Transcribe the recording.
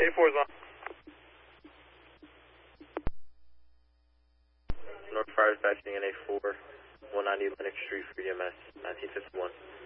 A4 is on. North Fire dispatching in A4, 190 Lennox Street for EMS, 1951.